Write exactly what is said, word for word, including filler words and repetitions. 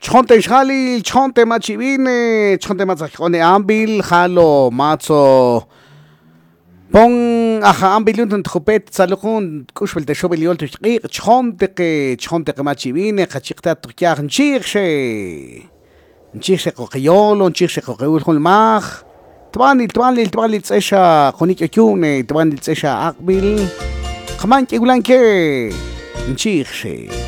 chonte shali chonte machivine chonte matzajone ambil jalo mazo pon aja ambil un tjupet salukun kushbel de shobel yol tshqi chonte que chonte que machivine khachikta tukyak nchirche nchirche qoqyolo nchirche qoqul khol mag twani twani twani tsesha khonik kyune twani tsesha aqbil khaman ke gulanke nchirche